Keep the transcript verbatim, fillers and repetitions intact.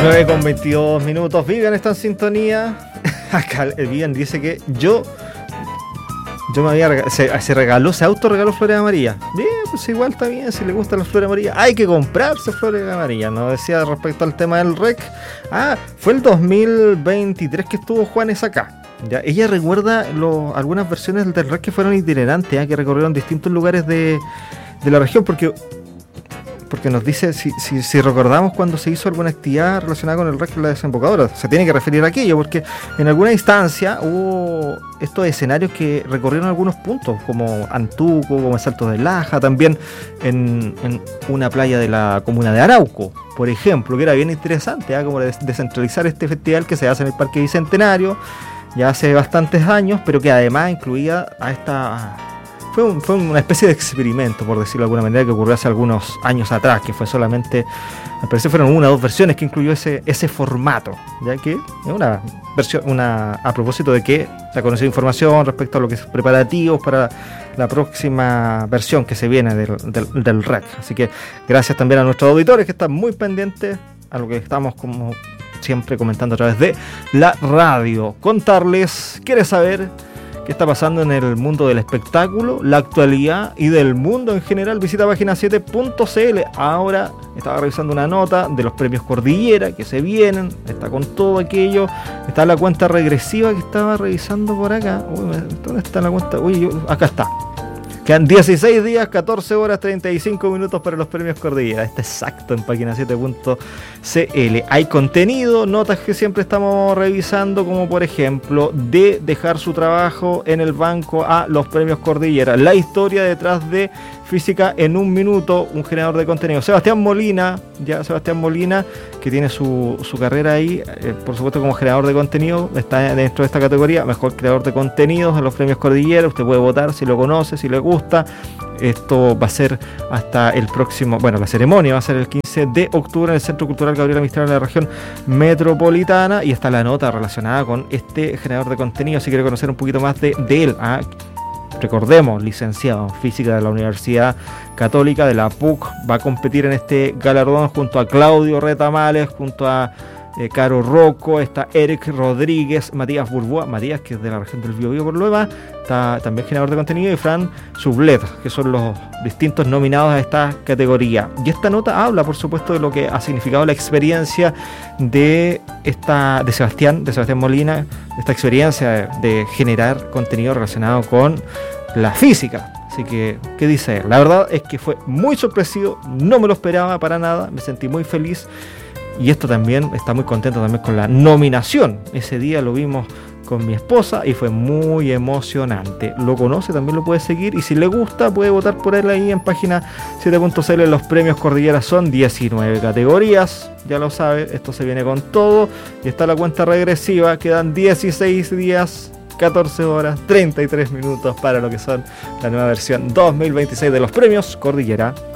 nueve con veintidós minutos. Vivian está en sintonía. Acá el Vivian dice que yo Yo me había rega- se, se regaló, se autorregaló flores amarillas. Bien, pues igual está bien, si le gustan las flores amarillas. Hay que comprarse flores amarillas. Nos decía respecto al tema del R E C. Ah, fue el dos mil veintitrés que estuvo Juanes acá. Ya, ella recuerda lo, algunas versiones del R E C que fueron itinerantes, ¿eh? Que recorrieron distintos lugares de, de la región, porque porque nos dice, si, si, si recordamos cuando se hizo alguna actividad relacionada con el R E C en la desembocadura, se tiene que referir a aquello, porque en alguna instancia hubo estos escenarios que recorrieron algunos puntos, como Antuco, como el Salto de Laja, también en, en una playa de la comuna de Arauco, por ejemplo, que era bien interesante, ¿eh? Como des- descentralizar este festival que se hace en el Parque Bicentenario, ya hace bastantes años, pero que además incluía a esta... Fue, un, fue una especie de experimento, por decirlo de alguna manera, que ocurrió hace algunos años atrás, que fue solamente, me parece fueron una o dos versiones que incluyó ese, ese formato, ya que es una versión, una a propósito de que se ha conocido información respecto a lo que es preparativos para la próxima versión que se viene del, del, del R E C. Así que gracias también a nuestros auditores que están muy pendientes a lo que estamos como siempre comentando a través de la radio. Contarles, ¿quieres saber qué está pasando en el mundo del espectáculo, la actualidad y del mundo en general? Visita página siete punto c l. Ahora estaba revisando una nota de los premios Cordillera que se vienen, está con todo aquello, está la cuenta regresiva que estaba revisando por acá. Uy, ¿dónde está la cuenta? Uy, yo, acá está. Quedan dieciséis días, catorce horas, treinta y cinco minutos para los premios Cordillera. Está exacto en página siete punto c l. Hay contenido, notas que siempre estamos revisando, como por ejemplo, de dejar su trabajo en el banco a los premios Cordillera. La historia detrás de Física en un Minuto, un generador de contenido. Sebastián Molina, ya Sebastián Molina, que tiene su, su carrera ahí, eh, por supuesto como generador de contenido, está dentro de esta categoría, mejor creador de contenidos en los premios Cordillera. Usted puede votar si lo conoce, si le gusta. Esto va a ser hasta el próximo, bueno, la ceremonia va a ser el quince de octubre en el Centro Cultural Gabriela Mistral de la región metropolitana, y está la nota relacionada con este generador de contenido, si quiere conocer un poquito más de, de él. ¿Ah? Recordemos, licenciado en Física de la Universidad Católica de la P U C, va a competir en este galardón junto a Claudio Retamales, junto a eh, Caro Rocco, está Eric Rodríguez, Matías Burboa, Matías, que es de la región del Biobío por lo demás, está también generador de contenido, y Fran Sublet, que son los distintos nominados a esta categoría. Y esta nota habla, por supuesto, de lo que ha significado la experiencia de esta de Sebastián, de Sebastián Molina, esta experiencia de, de generar contenido relacionado con la física. Así que, ¿qué dice él? La verdad es que fue muy sorpresivo, no me lo esperaba para nada, me sentí muy feliz. Y esto también, está muy contento también con la nominación. Ese día lo vimos con mi esposa y fue muy emocionante. Lo conoce, también lo puede seguir, y si le gusta puede votar por él ahí en página siete punto c l. Los premios Cordillera son diecinueve categorías, ya lo sabe, esto se viene con todo, y está la cuenta regresiva, quedan dieciséis días, catorce horas, treinta y tres minutos para lo que son la nueva versión dos mil veintiséis de los premios Cordillera.